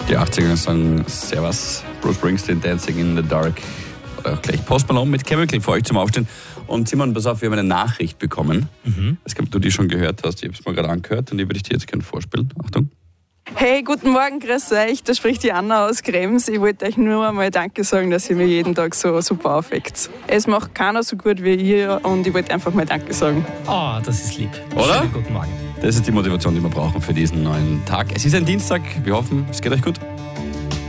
Die 80er sagen Servus, Bruce Springsteen, Dancing in the Dark. Oder auch gleich Post Malone mit Chemical für euch zum Aufstehen. Und Simon, pass auf, wir haben eine Nachricht bekommen. Ich weiß nicht, ob du die schon gehört hast. Ich habe es mal gerade angehört und die würde ich dir jetzt gerne vorspielen. Achtung. Hey, guten Morgen, grüß euch. Da spricht die Anna aus Krems. Ich wollte euch nur einmal Danke sagen, dass ihr mir jeden Tag so super aufweckt. Es macht keiner so gut wie ihr und ich wollte einfach mal Danke sagen. Oh, das ist lieb. Oder? Schönen guten Morgen. Das ist die Motivation, die wir brauchen für diesen neuen Tag. Es ist ein Dienstag. Wir hoffen, es geht euch gut.